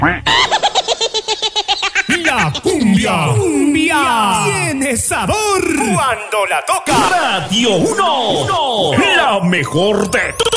La cumbia. Cumbia. Tiene sabor. Cuando la toca. Radio 1. La mejor de